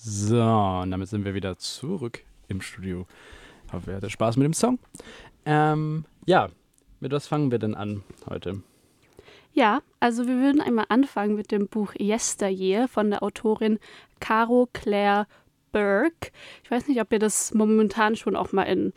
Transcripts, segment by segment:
So, und damit sind wir wieder zurück im Studio. Ich hoffe, ihr hattet Spaß mit dem Song. Ja, mit was fangen wir denn an heute? Ja, also wir würden einmal anfangen mit dem Buch Yesteryear von der Autorin Caro Claire Burke. Ich weiß nicht, ob ihr das momentan schon auch mal in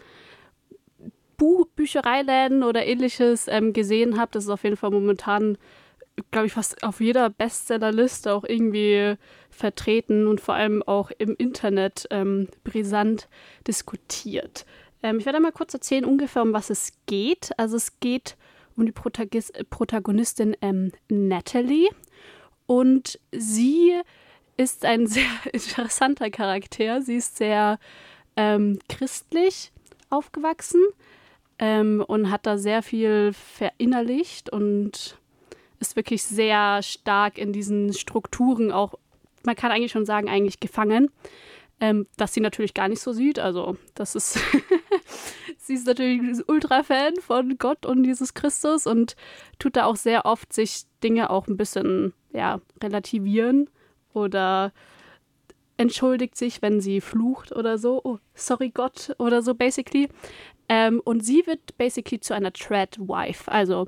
Büchereiläden oder ähnliches gesehen habt. Das ist auf jeden Fall momentan, glaube ich, fast auf jeder Bestsellerliste auch irgendwie vertreten und vor allem auch im Internet brisant diskutiert. Ich werde mal kurz erzählen ungefähr, um was es geht. Also es geht um die Protagonistin Natalie und sie ist ein sehr interessanter Charakter. Sie ist sehr christlich aufgewachsen und hat da sehr viel verinnerlicht und ist wirklich sehr stark in diesen Strukturen auch, man kann eigentlich schon sagen, eigentlich gefangen. Das sie natürlich gar nicht so sieht. Also das ist, sie ist natürlich ein Ultra-Fan von Gott und Jesus Christus und tut da auch sehr oft sich Dinge auch ein bisschen relativieren oder entschuldigt sich, wenn sie flucht oder so. Oh, sorry Gott oder so basically. Und sie wird basically zu einer Trad-Wife, also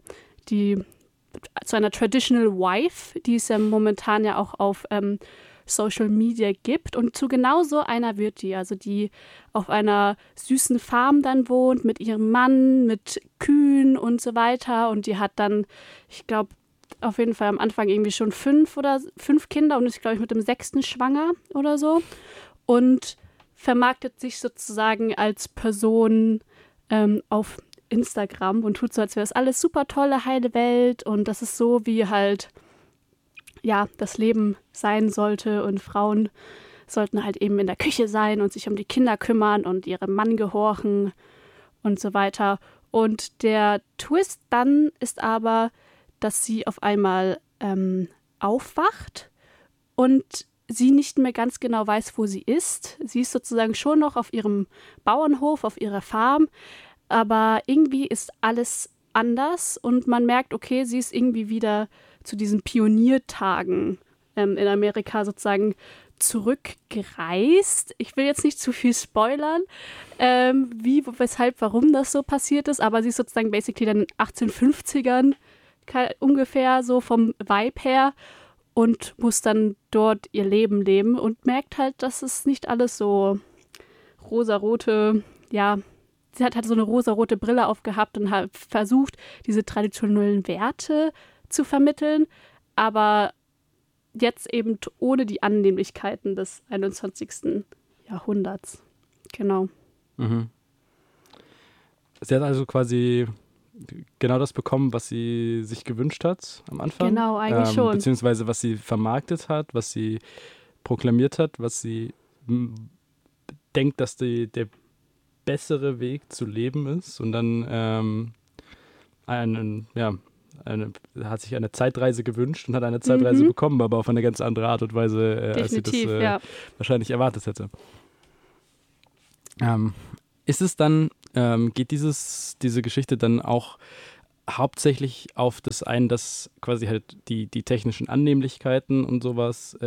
zu einer Traditional Wife, die es ja momentan ja auch auf Social Media gibt. Und zu genau so einer wird die, also die auf einer süßen Farm dann wohnt, mit ihrem Mann, mit Kühen und so weiter. Und die hat dann, ich glaube, auf jeden Fall am Anfang irgendwie schon 5 Kinder und ist, glaube ich, mit dem 6. schwanger oder so. Und vermarktet sich sozusagen als Person auf Instagram und tut so, als wäre das alles super tolle, heile Welt. Und das ist so, wie halt das Leben sein sollte und Frauen sollten halt eben in der Küche sein und sich um die Kinder kümmern und ihrem Mann gehorchen und so weiter. Und der Twist dann ist aber, dass sie auf einmal aufwacht und sie nicht mehr ganz genau weiß, wo sie ist. Sie ist sozusagen schon noch auf ihrem Bauernhof, auf ihrer Farm, aber irgendwie ist alles anders und man merkt, okay, sie ist irgendwie wieder zu diesen Pioniertagen in Amerika sozusagen zurückgereist. Ich will jetzt nicht zu viel spoilern, weshalb, warum das so passiert ist, aber sie ist sozusagen basically dann in den 1850ern ungefähr so vom Vibe her und muss dann dort ihr Leben leben und merkt halt, dass es nicht alles so rosarote, sie hat halt so eine rosarote Brille aufgehabt und hat versucht, diese traditionellen Werte zu vermitteln, aber jetzt eben ohne die Annehmlichkeiten des 21. Jahrhunderts. Genau. Mhm. Sie hat also quasi genau das bekommen, was sie sich gewünscht hat am Anfang. Genau, eigentlich schon. Beziehungsweise was sie vermarktet hat, was sie proklamiert hat, was sie denkt, dass der bessere Weg zu leben ist. Und dann hat sich eine Zeitreise gewünscht und hat eine Zeitreise bekommen, aber auf eine ganz andere Art und Weise, als sie das wahrscheinlich erwartet hätte. Ist es dann, geht diese Geschichte dann auch hauptsächlich auf das ein, dass quasi halt die technischen Annehmlichkeiten und sowas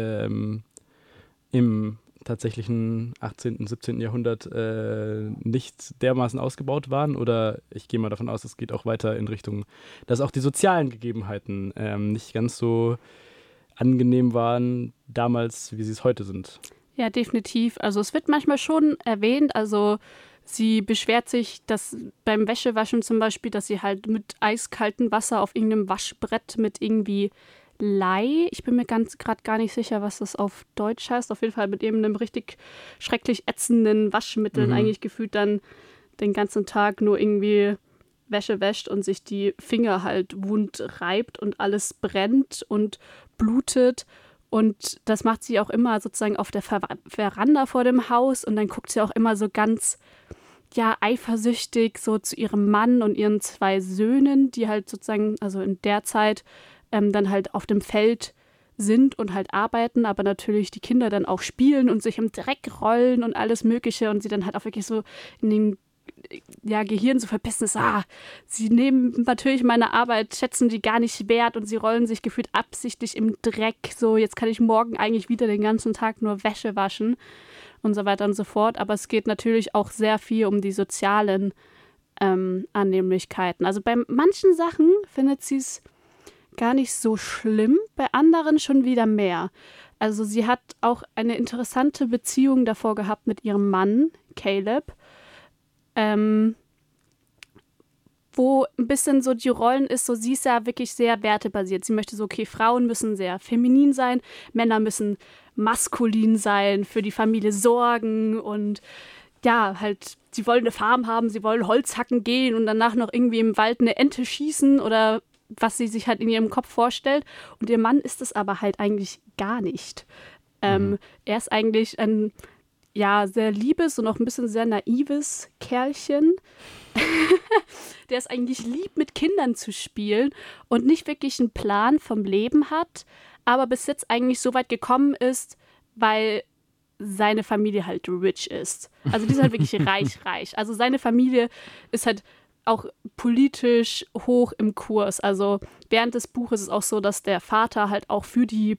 im tatsächlichen 18., 17. Jahrhundert nicht dermaßen ausgebaut waren? Oder ich gehe mal davon aus, es geht auch weiter in Richtung, dass auch die sozialen Gegebenheiten nicht ganz so angenehm waren damals, wie sie es heute sind. Ja, definitiv. Also es wird manchmal schon erwähnt, also sie beschwert sich, dass beim Wäschewaschen zum Beispiel, dass sie halt mit eiskaltem Wasser auf irgendeinem Waschbrett mit irgendwie Lei, ich bin mir gerade gar nicht sicher, was das auf Deutsch heißt, auf jeden Fall mit eben einem richtig schrecklich ätzenden Waschmittel eigentlich gefühlt dann den ganzen Tag nur irgendwie Wäsche wäscht und sich die Finger halt wund reibt und alles brennt und blutet. Und das macht sie auch immer sozusagen auf der Veranda vor dem Haus und dann guckt sie auch immer so ganz, eifersüchtig so zu ihrem Mann und ihren 2 Söhnen, die halt sozusagen, also in der Zeit dann halt auf dem Feld sind und halt arbeiten, aber natürlich die Kinder dann auch spielen und sich im Dreck rollen und alles Mögliche und sie dann halt auch wirklich so in den Gehirn so verbissen ist, sie nehmen natürlich meine Arbeit, schätzen die gar nicht wert und sie rollen sich gefühlt absichtlich im Dreck. So, jetzt kann ich morgen eigentlich wieder den ganzen Tag nur Wäsche waschen und so weiter und so fort. Aber es geht natürlich auch sehr viel um die sozialen Annehmlichkeiten. Also bei manchen Sachen findet sie es gar nicht so schlimm, bei anderen schon wieder mehr. Also sie hat auch eine interessante Beziehung davor gehabt mit ihrem Mann, Caleb, wo ein bisschen so die Rollen ist, so sie ist ja wirklich sehr wertebasiert. Sie möchte so, okay, Frauen müssen sehr feminin sein, Männer müssen maskulin sein, für die Familie sorgen und ja, halt, sie wollen eine Farm haben, sie wollen Holz hacken gehen und danach noch irgendwie im Wald eine Ente schießen oder was sie sich halt in ihrem Kopf vorstellt. Und ihr Mann ist es aber halt eigentlich gar nicht. Er ist eigentlich ein sehr liebes und auch ein bisschen sehr naives Kerlchen. Der es eigentlich liebt, mit Kindern zu spielen und nicht wirklich einen Plan vom Leben hat, aber bis jetzt eigentlich so weit gekommen ist, weil seine Familie halt rich ist. Also die sind halt wirklich reich. Also seine Familie ist halt auch politisch hoch im Kurs. Also während des Buches ist es auch so, dass der Vater halt auch für die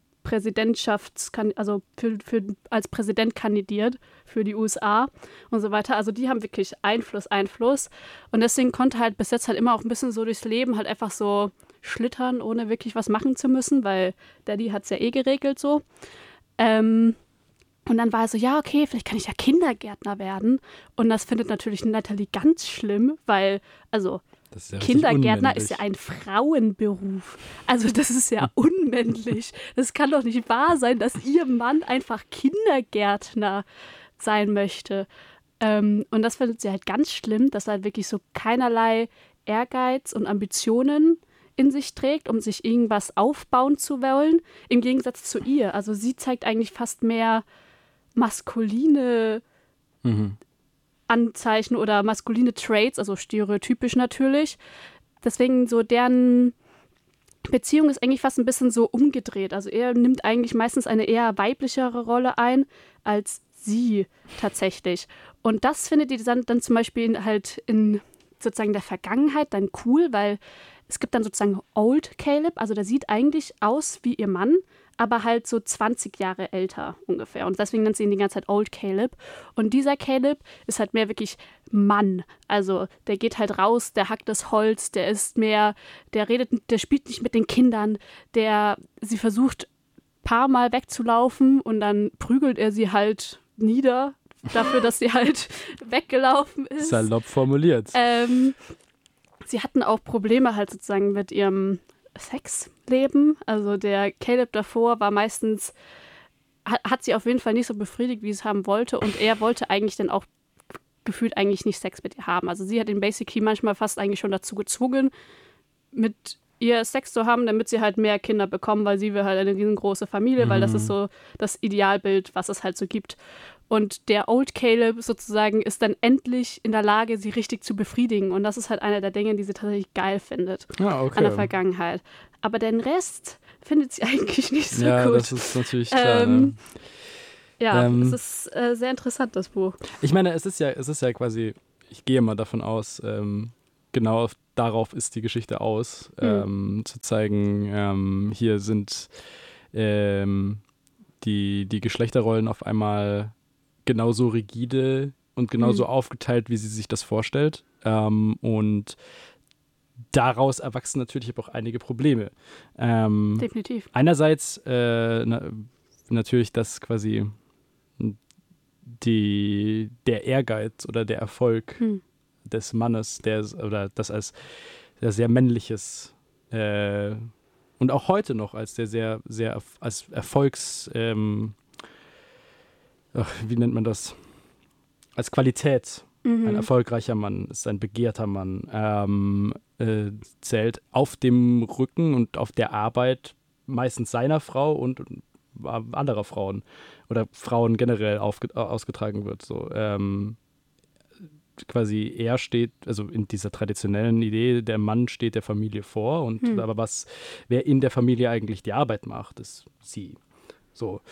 als Präsident kandidiert für die USA und so weiter. Also die haben wirklich Einfluss. Und deswegen konnte halt bis jetzt halt immer auch ein bisschen so durchs Leben halt einfach so schlittern, ohne wirklich was machen zu müssen, weil Daddy hat es ja eh geregelt so. Und dann war er so, ja, okay, vielleicht kann ich ja Kindergärtner werden. Und das findet natürlich Natalie ganz schlimm, weil, also das ist ja Kindergärtner ist ja ein Frauenberuf. Also das ist ja unmännlich. Das kann doch nicht wahr sein, dass ihr Mann einfach Kindergärtner sein möchte. Und das findet sie halt ganz schlimm, dass er halt wirklich so keinerlei Ehrgeiz und Ambitionen in sich trägt, um sich irgendwas aufbauen zu wollen, im Gegensatz zu ihr. Also sie zeigt eigentlich fast mehr maskuline Anzeichen oder maskuline Traits, also stereotypisch natürlich. Deswegen so deren Beziehung ist eigentlich fast ein bisschen so umgedreht. Also er nimmt eigentlich meistens eine eher weiblichere Rolle ein als sie tatsächlich. Und das findet ihr dann zum Beispiel halt in sozusagen der Vergangenheit dann cool, weil es gibt dann sozusagen Old Caleb, also der sieht eigentlich aus wie ihr Mann, aber halt so 20 Jahre älter ungefähr. Und deswegen nennt sie ihn die ganze Zeit Old Caleb. Und dieser Caleb ist halt mehr wirklich Mann. Also der geht halt raus, der hackt das Holz, der ist mehr, der spielt nicht mit den Kindern, sie versucht ein paar Mal wegzulaufen und dann prügelt er sie halt nieder dafür, dass sie halt weggelaufen ist. Salopp formuliert. Sie hatten auch Probleme halt sozusagen mit ihrem Sexleben. Also der Caleb davor war meistens, hat sie auf jeden Fall nicht so befriedigt, wie sie es haben wollte. Und er wollte eigentlich dann auch gefühlt eigentlich nicht Sex mit ihr haben. Also sie hat ihn basically manchmal fast eigentlich schon dazu gezwungen, mit ihr Sex zu haben, damit sie halt mehr Kinder bekommen, weil sie will halt eine riesengroße Familie, weil das ist so das Idealbild, was es halt so gibt. Und der Old Caleb sozusagen ist dann endlich in der Lage, sie richtig zu befriedigen. Und das ist halt einer der Dinge, die sie tatsächlich geil findet an der Vergangenheit. Aber den Rest findet sie eigentlich nicht so gut. Ja, das ist natürlich klar. Es ist sehr interessant, das Buch. Ich meine, es ist ja quasi, ich gehe mal davon aus, genau darauf ist die Geschichte aus, zu zeigen, hier sind die Geschlechterrollen auf einmal genauso rigide und genauso aufgeteilt, wie sie sich das vorstellt. Und daraus erwachsen natürlich auch einige Probleme. Definitiv. Einerseits natürlich, dass quasi der Ehrgeiz oder der Erfolg des Mannes, das als der sehr männliches und auch heute noch als der sehr, sehr als Erfolgs wie nennt man das? Als Qualität. Ein erfolgreicher Mann ist ein begehrter Mann, zählt auf dem Rücken und auf der Arbeit meistens seiner Frau und anderer Frauen oder Frauen generell ausgetragen wird. So. Quasi er steht, also in dieser traditionellen Idee, der Mann steht der Familie vor aber wer in der Familie eigentlich die Arbeit macht, ist sie. So.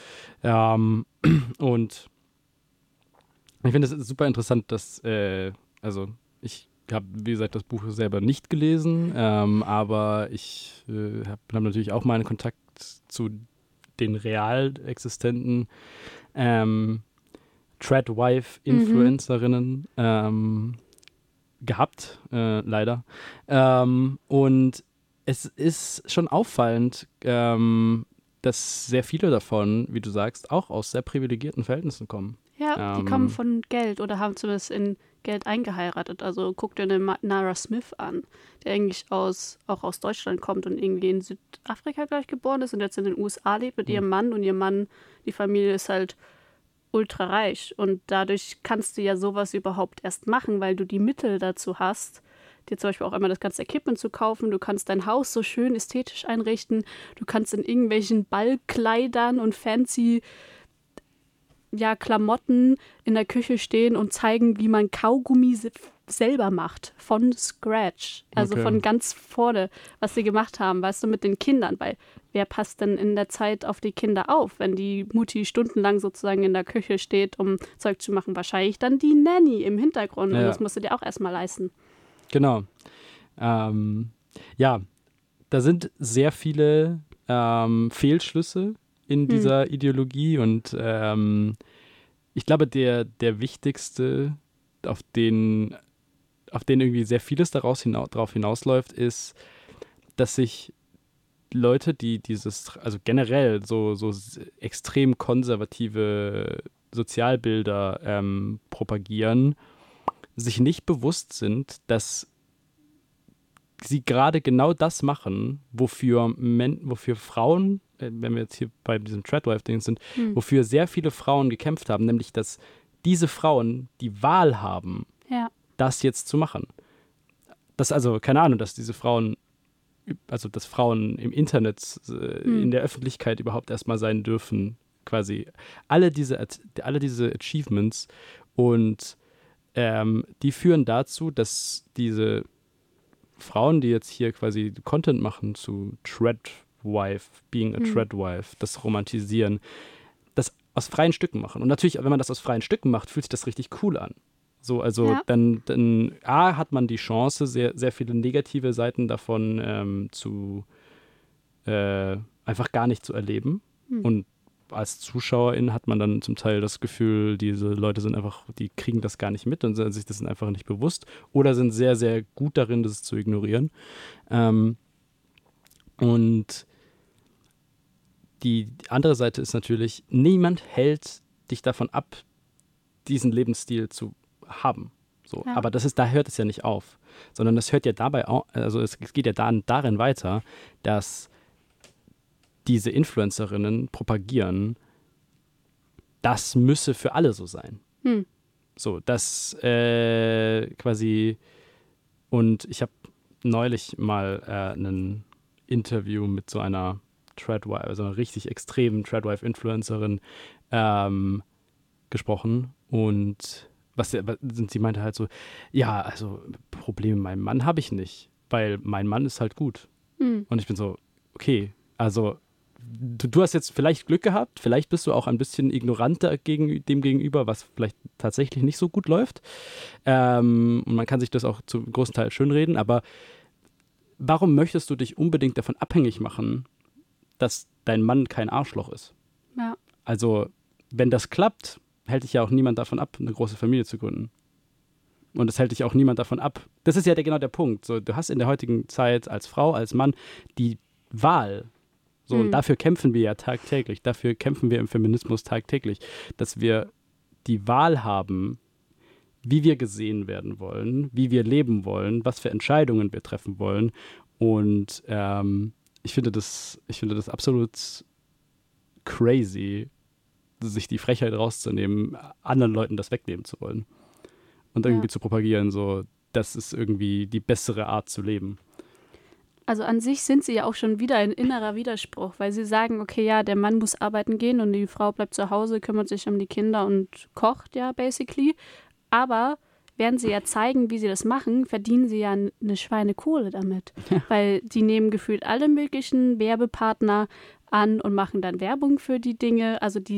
Und ich finde es super interessant, dass Ich habe, wie gesagt, das Buch selber nicht gelesen, aber ich hab natürlich auch mal einen Kontakt zu den real existenten Tradwife-Influencerinnen gehabt, leider. Und es ist schon auffallend, dass sehr viele davon, wie du sagst, auch aus sehr privilegierten Verhältnissen kommen. Ja, die kommen von Geld oder haben zumindest in Geld eingeheiratet. Also guck dir eine Nara Smith an, der eigentlich auch aus Deutschland kommt und irgendwie in Südafrika gleich geboren ist und jetzt in den USA lebt mit ihrem Mann. Und ihr Mann, die Familie ist halt ultra reich. Und dadurch kannst du ja sowas überhaupt erst machen, weil du die Mittel dazu hast, dir zum Beispiel auch einmal das ganze Equipment zu kaufen. Du kannst dein Haus so schön ästhetisch einrichten. Du kannst in irgendwelchen Ballkleidern und fancy Klamotten in der Küche stehen und zeigen, wie man Kaugummi selber macht. Von Scratch. Also von ganz vorne, was sie gemacht haben, weißt du, mit den Kindern. Weil wer passt denn in der Zeit auf die Kinder auf, wenn die Mutti stundenlang sozusagen in der Küche steht, um Zeug zu machen? Wahrscheinlich dann die Nanny im Hintergrund. Ja. Und das musst du dir auch erstmal leisten. Genau. Ja, da sind sehr viele Fehlschlüsse in dieser Ideologie und ich glaube, der wichtigste, auf den irgendwie sehr vieles darauf hinausläuft, ist, dass sich Leute, die also generell so extrem konservative Sozialbilder propagieren, sich nicht bewusst sind, dass sie gerade genau das machen, wofür Frauen, wenn wir jetzt hier bei diesem Tradwife-Ding sind, wofür sehr viele Frauen gekämpft haben, nämlich, dass diese Frauen die Wahl haben, das jetzt zu machen. Dass also, keine Ahnung, dass diese Frauen, also dass Frauen im Internet, in der Öffentlichkeit überhaupt erstmal sein dürfen, quasi. Alle diese Achievements und die führen dazu, dass diese Frauen, die jetzt hier quasi Content machen zu Tradwife, being a Tradwife, das romantisieren, das aus freien Stücken machen. Und natürlich, wenn man das aus freien Stücken macht, fühlt sich das richtig cool an. So, also dann hat man die Chance, sehr, sehr viele negative Seiten davon einfach gar nicht zu erleben. Und als Zuschauerin hat man dann zum Teil das Gefühl, diese Leute die kriegen das gar nicht mit und sind sich das einfach nicht bewusst oder sind sehr, sehr gut darin, das zu ignorieren. Und die andere Seite ist natürlich, niemand hält dich davon ab, diesen Lebensstil zu haben. So. Ja. Aber da hört es ja nicht auf, sondern das hört ja dabei auch, also es geht ja darin weiter, dass diese Influencerinnen propagieren, das müsse für alle so sein. So, das quasi, und ich habe neulich mal ein Interview mit so einer Tradwife, also einer richtig extremen Tradwife-Influencerin gesprochen und sie meinte halt so, ja, also Probleme mit meinem Mann habe ich nicht, weil mein Mann ist halt gut. Und ich bin so, okay, also du hast jetzt vielleicht Glück gehabt, vielleicht bist du auch ein bisschen ignoranter dem gegenüber, was vielleicht tatsächlich nicht so gut läuft. Und man kann sich das auch zum großen Teil schönreden, aber warum möchtest du dich unbedingt davon abhängig machen, dass dein Mann kein Arschloch ist? Ja. Also, wenn das klappt, hält dich ja auch niemand davon ab, eine große Familie zu gründen. Und es hält dich auch niemand davon ab. Das ist ja genau der Punkt. So, du hast in der heutigen Zeit als Frau, als Mann die Wahl. So, und dafür kämpfen wir ja tagtäglich. Dafür kämpfen wir im Feminismus tagtäglich, dass wir die Wahl haben, wie wir gesehen werden wollen, wie wir leben wollen, was für Entscheidungen wir treffen wollen. Und ich finde das absolut crazy, sich die Frechheit rauszunehmen, anderen Leuten das wegnehmen zu wollen. Und irgendwie zu propagieren, so, das ist irgendwie die bessere Art zu leben. Also an sich sind sie ja auch schon wieder ein innerer Widerspruch, weil sie sagen, okay, ja, der Mann muss arbeiten gehen und die Frau bleibt zu Hause, kümmert sich um die Kinder und kocht, ja, basically. Aber während sie ja zeigen, wie sie das machen, verdienen sie ja eine Schweinekohle damit. Ja. Weil die nehmen gefühlt alle möglichen Werbepartner an und machen dann Werbung für die Dinge. Also die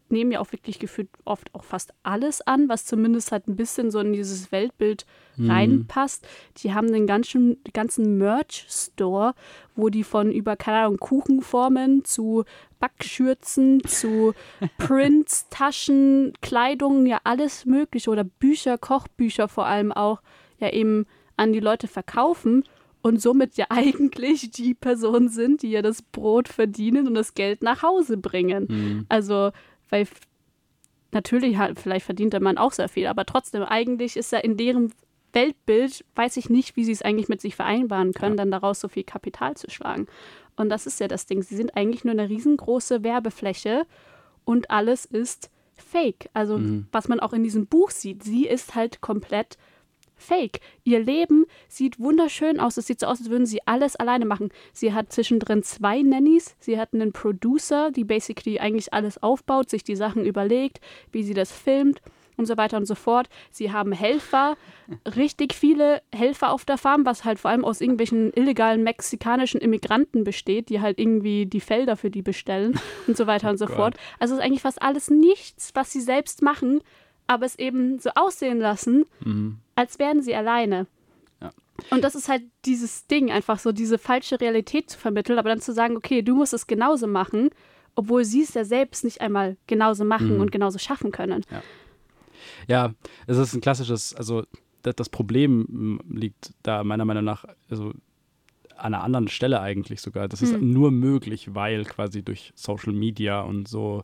nehmen ja auch wirklich gefühlt oft auch fast alles an, was zumindest halt ein bisschen so in dieses Weltbild reinpasst. Die haben den ganzen Merch-Store, wo die von über, keine Ahnung, Kuchenformen zu Backschürzen, zu Prints, Taschen, Kleidung, ja alles mögliche oder Bücher, Kochbücher vor allem auch, ja eben an die Leute verkaufen und somit ja eigentlich die Personen sind, die ja das Brot verdienen und das Geld nach Hause bringen. Also, weil natürlich halt, vielleicht verdient der Mann auch sehr viel, aber trotzdem, eigentlich ist er in deren Weltbild, weiß ich nicht, wie sie es eigentlich mit sich vereinbaren können, dann daraus so viel Kapital zu schlagen. Und das ist ja das Ding. Sie sind eigentlich nur eine riesengroße Werbefläche und alles ist fake. Also, was man auch in diesem Buch sieht, sie ist halt komplett fake. Ihr Leben sieht wunderschön aus. Es sieht so aus, als würden sie alles alleine machen. Sie hat zwischendrin 2 Nannies. Sie hat einen Producer, die basically eigentlich alles aufbaut, sich die Sachen überlegt, wie sie das filmt und so weiter und so fort. Sie haben Helfer, richtig viele Helfer auf der Farm, was halt vor allem aus irgendwelchen illegalen mexikanischen Immigranten besteht, die halt irgendwie die Felder für die bestellen und so weiter und so fort. Also ist eigentlich fast alles nichts, was sie selbst machen, aber es eben so aussehen lassen, als wären sie alleine. Ja. Und das ist halt dieses Ding, einfach so diese falsche Realität zu vermitteln, aber dann zu sagen, okay, du musst es genauso machen, obwohl sie es ja selbst nicht einmal genauso machen und genauso schaffen können. Ja, es ist ein klassisches, also das Problem liegt da meiner Meinung nach also an einer anderen Stelle eigentlich sogar. Das ist nur möglich, weil quasi durch Social Media und so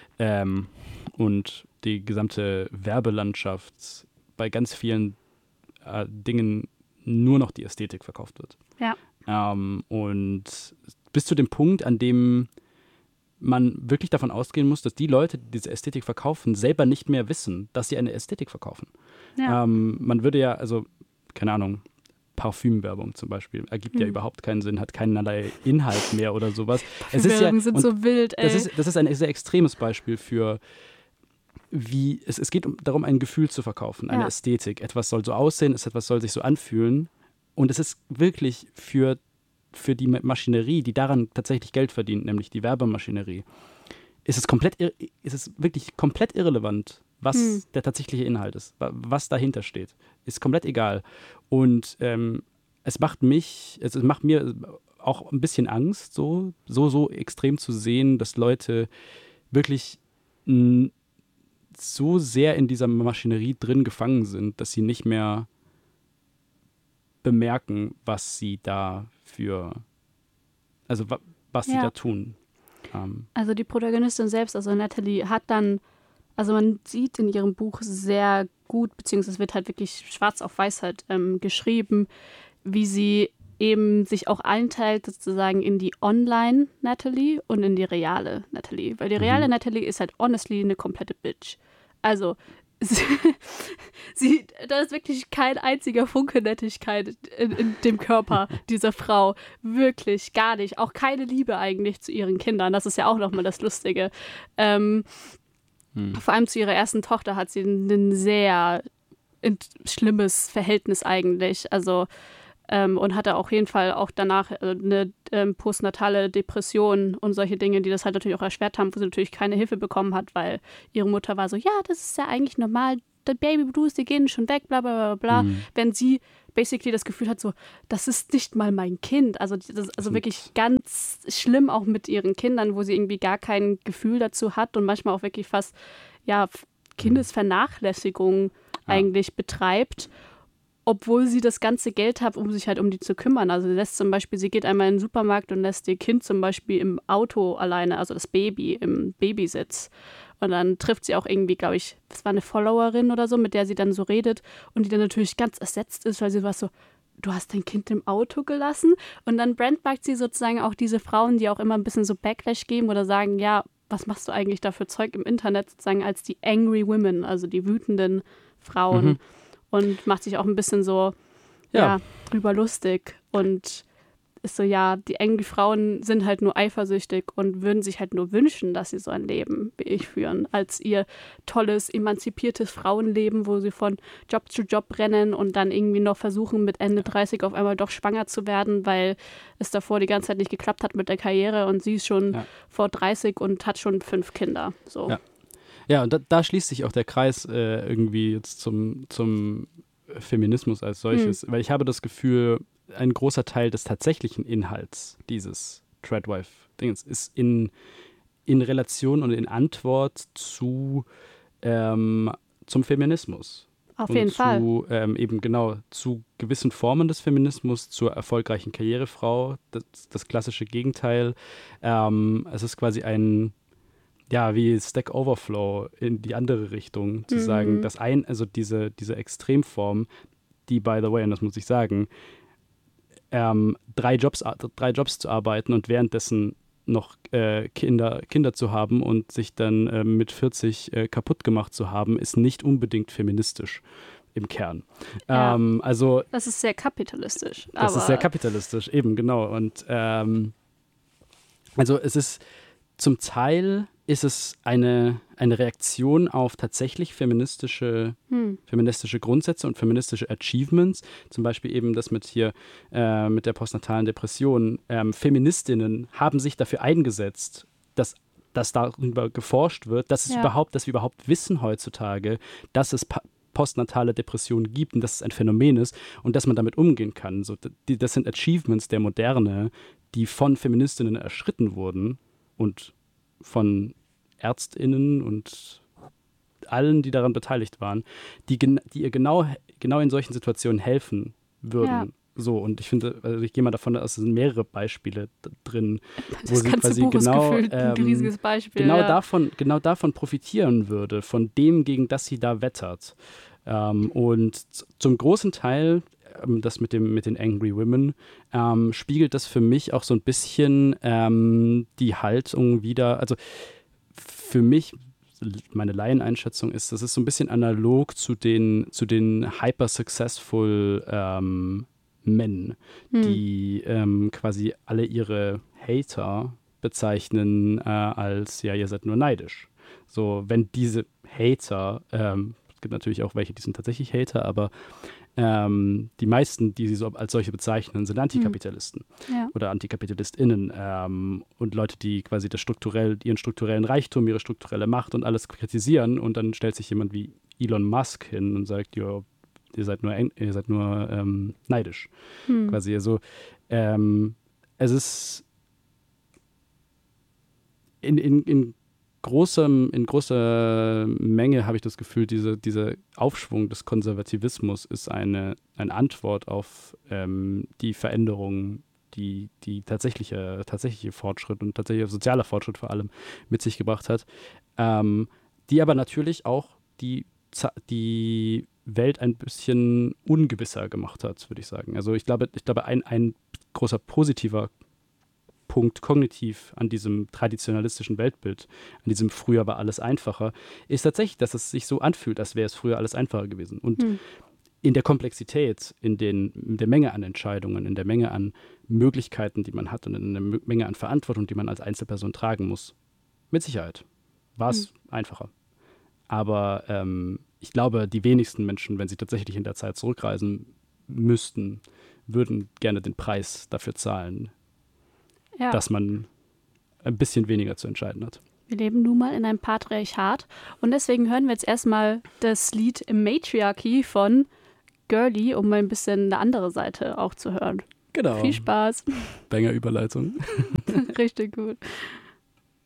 und die gesamte Werbelandschaft bei ganz vielen Dingen nur noch die Ästhetik verkauft wird. Ja. Und bis zu dem Punkt, an dem man wirklich davon ausgehen muss, dass die Leute, die diese Ästhetik verkaufen, selber nicht mehr wissen, dass sie eine Ästhetik verkaufen. Ja. Man würde ja, also, keine Ahnung, Parfümwerbung zum Beispiel, ergibt ja überhaupt keinen Sinn, hat keinerlei Inhalt mehr oder sowas. Parfümwerbung sind so wild, ey. Das ist ein sehr extremes Beispiel für wie, es geht darum, ein Gefühl zu verkaufen, eine Ästhetik. Etwas soll so aussehen, etwas soll sich so anfühlen. Und es ist wirklich für die Maschinerie, die daran tatsächlich Geld verdient, nämlich die Werbemaschinerie, ist es wirklich komplett irrelevant, was der tatsächliche Inhalt ist, was dahinter steht. Ist komplett egal. Und es macht mir auch ein bisschen Angst, so extrem zu sehen, dass Leute wirklich so sehr in dieser Maschinerie drin gefangen sind, dass sie nicht mehr bemerken, was sie da was sie da tun. Also die Protagonistin selbst, also Natalie, hat dann, also man sieht in ihrem Buch sehr gut, beziehungsweise es wird halt wirklich schwarz auf weiß halt geschrieben, wie sie eben sich auch einteilt sozusagen in die Online-Natalie und in die reale Natalie. Weil die reale Natalie ist halt honestly eine komplette Bitch. Also da ist wirklich kein einziger Funke Nettigkeit in dem Körper dieser Frau. Wirklich, gar nicht. Auch keine Liebe eigentlich zu ihren Kindern. Das ist ja auch nochmal das Lustige. Vor allem zu ihrer ersten Tochter hat sie ein sehr schlimmes Verhältnis eigentlich. Also und hatte auf jeden Fall auch danach eine postnatale Depression und solche Dinge, die das halt natürlich auch erschwert haben, wo sie natürlich keine Hilfe bekommen hat, weil ihre Mutter war so, ja, das ist ja eigentlich normal, die Babyblues, die gehen schon weg, bla bla bla bla. Wenn sie basically das Gefühl hat, so, das ist nicht mal mein Kind. Also wirklich ganz schlimm auch mit ihren Kindern, wo sie irgendwie gar kein Gefühl dazu hat und manchmal auch wirklich fast, ja, Kindesvernachlässigung eigentlich betreibt, obwohl sie das ganze Geld hat, um sich halt um die zu kümmern. Also sie geht einmal in den Supermarkt und lässt ihr Kind zum Beispiel im Auto alleine, also das Baby im Babysitz. Und dann trifft sie auch irgendwie, glaube ich, das war eine Followerin oder so, mit der sie dann so redet und die dann natürlich ganz ersetzt ist, weil sie war so, du hast dein Kind im Auto gelassen? Und dann brandmarkt sie sozusagen auch diese Frauen, die auch immer ein bisschen so Backlash geben oder sagen, ja, was machst du eigentlich da für Zeug im Internet, sozusagen als die angry women, also die wütenden Frauen. Und macht sich auch ein bisschen so drüber lustig und ist so, ja, die angry Frauen sind halt nur eifersüchtig und würden sich halt nur wünschen, dass sie so ein Leben wie ich führen, als ihr tolles, emanzipiertes Frauenleben, wo sie von Job zu Job rennen und dann irgendwie noch versuchen, mit Ende 30 auf einmal doch schwanger zu werden, weil es davor die ganze Zeit nicht geklappt hat mit der Karriere und sie ist schon vor 30 und hat schon 5 Kinder. So. Ja. Ja, und da schließt sich auch der Kreis irgendwie jetzt zum Feminismus als solches, weil ich habe das Gefühl, ein großer Teil des tatsächlichen Inhalts dieses Treadwife-Dings ist in Relation und in Antwort zum Feminismus. Auf Und jeden Fall. Eben genau zu gewissen Formen des Feminismus, zur erfolgreichen Karrierefrau, das klassische Gegenteil. Es ist quasi wie Stack Overflow in die andere Richtung, zu sagen, also diese Extremform, die, by the way, und das muss ich sagen, 3 Jobs zu arbeiten und währenddessen noch Kinder zu haben und sich dann mit 40 kaputt gemacht zu haben, ist nicht unbedingt feministisch im Kern. Ja. Also Das ist sehr kapitalistisch. Das ist sehr kapitalistisch, eben, genau. Und also es ist zum Teil ist es eine Reaktion auf tatsächlich feministische Grundsätze und feministische Achievements. Zum Beispiel eben das mit der postnatalen Depression. Feministinnen haben sich dafür eingesetzt, dass darüber geforscht wird, dass wir überhaupt wissen heutzutage, dass es postnatale Depressionen gibt und dass es ein Phänomen ist und dass man damit umgehen kann. So, das sind Achievements der Moderne, die von Feministinnen erschritten wurden und von ÄrztInnen und allen, die daran beteiligt waren, die ihr genau in solchen Situationen helfen würden. Ja. So, und ich finde, also ich gehe mal davon aus, es sind mehrere Beispiele drin, wo sie quasi ein riesiges Beispiel, genau davon profitieren würde, von dem, gegen das sie da wettert. Und zum großen Teil, das mit den Angry Women, spiegelt das für mich auch so ein bisschen die Haltung wider. Also für mich, meine Laieneinschätzung ist, das ist so ein bisschen analog zu den hyper-successful Männern, die quasi alle ihre Hater bezeichnen als, ja, ihr seid nur neidisch. So, wenn diese Hater, es gibt natürlich auch welche, die sind tatsächlich Hater, aber die meisten, die sie so als solche bezeichnen, sind Antikapitalisten oder AntikapitalistInnen und Leute, die quasi ihren strukturellen Reichtum, ihre strukturelle Macht und alles kritisieren, und dann stellt sich jemand wie Elon Musk hin und sagt, ihr seid nur neidisch. Quasi, also es ist in großer Menge habe ich das Gefühl, dieser Aufschwung des Konservativismus ist eine Antwort auf die Veränderung, die tatsächliche Fortschritt und tatsächlicher sozialer Fortschritt vor allem mit sich gebracht hat, die aber natürlich auch die Welt ein bisschen ungewisser gemacht hat, würde ich sagen. Also ich glaube ein großer positiver Punkt kognitiv an diesem traditionalistischen Weltbild, an diesem früher war alles einfacher, ist tatsächlich, dass es sich so anfühlt, als wäre es früher alles einfacher gewesen. Und in der Komplexität, in der Menge an Entscheidungen, in der Menge an Möglichkeiten, die man hat und in der Menge an Verantwortung, die man als Einzelperson tragen muss, mit Sicherheit war es einfacher. Aber ich glaube, die wenigsten Menschen, wenn sie tatsächlich in der Zeit zurückreisen müssten, würden gerne den Preis dafür zahlen, dass man ein bisschen weniger zu entscheiden hat. Wir leben nun mal in einem Patriarchat und deswegen hören wir jetzt erstmal das Lied Matriarchy von Girly, um mal ein bisschen eine andere Seite auch zu hören. Genau. Viel Spaß. Banger Überleitung. Richtig gut.